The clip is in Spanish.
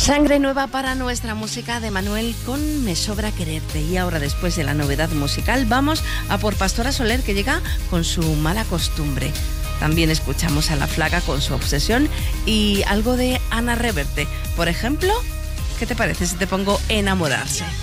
Sangre nueva para nuestra música de Manuel con Me sobra quererte. Y ahora, después de la novedad musical, vamos a por Pastora Soler, que llega con su Mala costumbre. También escuchamos a La Flaca con Su obsesión y algo de Ana Reverte. Por ejemplo, ¿qué te parece si te pongo Enamorarse?